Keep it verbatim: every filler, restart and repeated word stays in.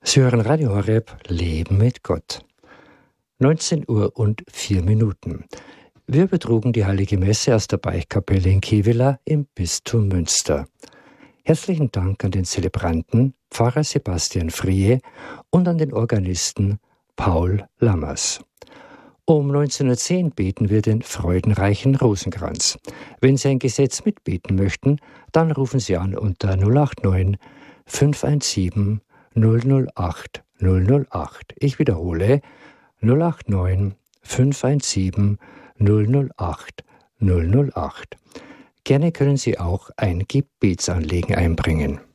Sie hören Radio Horeb, Leben mit Gott. neunzehn Uhr und vier Minuten. Wir betrugen die Heilige Messe aus der Beichtkapelle in Kevela im Bistum Münster. Herzlichen Dank an den Zelebranten, Pfarrer Sebastian Frie und an den Organisten Paul Lammers. Um neunzehn Uhr zehn beten wir den freudenreichen Rosenkranz. Wenn Sie ein Gesetz mitbeten möchten, dann rufen Sie an unter null acht neun, fünf eins sieben, null null acht, null null acht. Ich wiederhole, null acht neun, fünf eins sieben, null null acht, null null acht. Gerne können Sie auch ein Gebetsanliegen einbringen.